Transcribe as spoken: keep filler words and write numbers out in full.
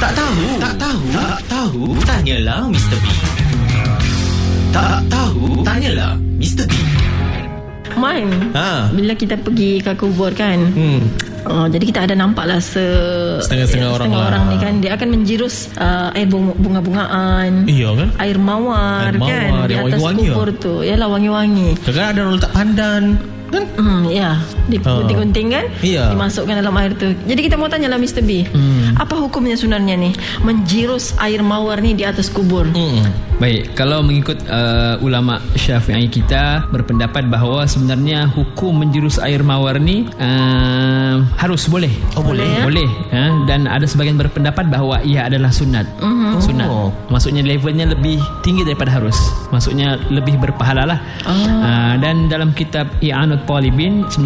Tak tahu? Tak tahu? Tak tahu? Tanyalah Mister B. Tak tahu? Tanyalah Mister B. Man, Ha. bila kita pergi ke kubur kan, Hmm. uh, jadi kita ada nampak lah se Setengah-setengah orang setengah lah. orang ni kan, dia akan menjirus uh, air bunga- bunga-bungaan, Iya kan? air mawar, Air kan mawar di yang atas wangi-wangi kubur tu. Yalah, wangi-wangi. Kadang-kadang ada orang letak pandan kan? Hmm, ya, digunting-gunting kan, Iya. dimasukkan dalam air tu. Jadi kita mau tanya lah Mister B, Hmm. apa hukumnya sebenarnya nih menjirus air mawar ni di atas kubur? Hmm. Baik, kalau mengikut uh, ulama Syafi'i kita berpendapat bahawa sebenarnya hukum menjurus air mawar ni uh, harus boleh. Oh, boleh, ya? Boleh, ha? Dan ada sebagian berpendapat bahawa ia adalah sunat. Mhm. Sunat. Oh. Maksudnya levelnya lebih tinggi daripada harus. Maksudnya lebih berpahala lah. Ah. Uh, dan dalam kitab I'anut Talibin